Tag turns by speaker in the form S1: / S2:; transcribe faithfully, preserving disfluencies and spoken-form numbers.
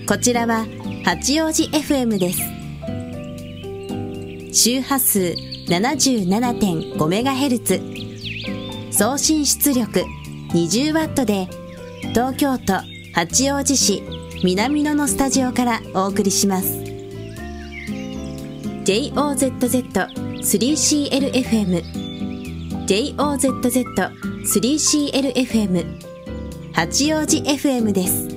S1: こちらは八王子 エフエム です。周波数 ななじゅうななてんごメガヘルツ、送信出力 にじゅうワット で東京都八王子市南野のスタジオからお送りします。 ジェイオーゼットゼットスリーシーエルエフエム ジェイオーゼットゼットスリーシーエルエフエム 八王子 エフエム です。